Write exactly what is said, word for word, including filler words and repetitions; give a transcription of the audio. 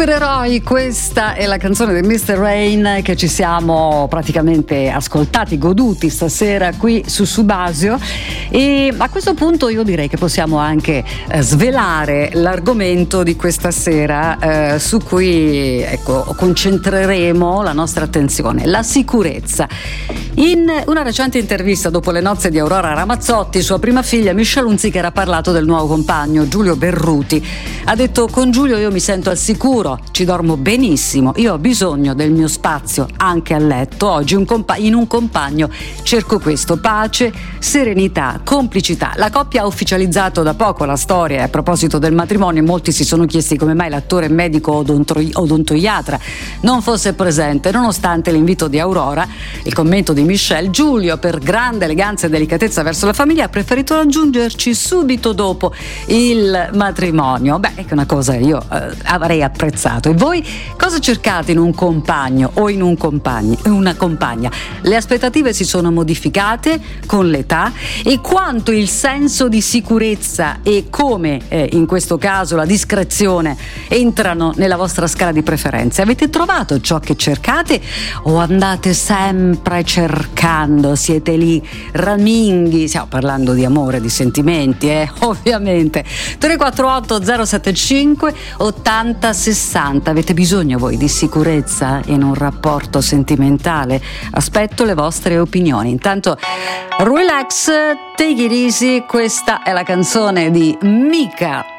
supereroi, questa è la canzone di mister Rain che ci siamo praticamente ascoltati, goduti stasera qui su Subasio, e a questo punto io direi che possiamo anche eh, svelare l'argomento di questa sera, eh, su cui ecco concentreremo la nostra attenzione: la sicurezza. In una recente intervista dopo le nozze di Aurora Ramazzotti, sua prima figlia Michelle Hunziker ha parlato del nuovo compagno Giulio Berruti. Ha detto: con Giulio io mi sento al sicuro, ci dormo benissimo, io ho bisogno del mio spazio anche a letto. Oggi un compa- in un compagno cerco questo: pace, serenità, complicità. La coppia ha ufficializzato da poco la storia, e a proposito del matrimonio molti si sono chiesti come mai l'attore medico odonto- odontoiatra non fosse presente, nonostante l'invito di Aurora. Il commento di Michelle: Giulio, per grande eleganza e delicatezza verso la famiglia, ha preferito raggiungerci subito dopo il matrimonio. Beh, è una cosa io eh, avrei apprezzato. E voi cosa cercate in un compagno o in un compagno, una compagna? Le aspettative si sono modificate con l'età, e quanto il senso di sicurezza e come eh, in questo caso la discrezione entrano nella vostra scala di preferenze? Avete trovato ciò che cercate o andate sempre cercando? Siete lì raminghi? Stiamo parlando di amore, di sentimenti, eh? Ovviamente. tre quattro otto zero sette cinque ottanta sessanta. Avete bisogno voi di sicurezza in un rapporto sentimentale? Aspetto le vostre opinioni. Intanto relax, take it easy. Questa è la canzone di Mika